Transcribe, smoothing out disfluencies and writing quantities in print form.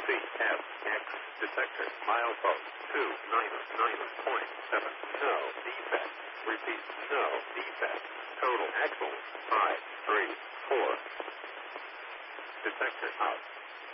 CFX detector milepost 299.7. No defect. Repeat. No defect. Total axle 534. Detector out.